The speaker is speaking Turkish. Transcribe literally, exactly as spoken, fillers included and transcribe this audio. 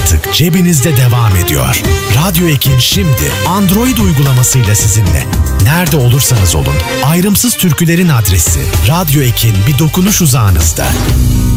artık cebinizde devam ediyor. Radyo Ek'in şimdi Android uygulamasıyla sizinle. Nerede olursanız olun, ayrımsız türkülerin adresi Radyo Ek'in bir dokunuş uzağınızda.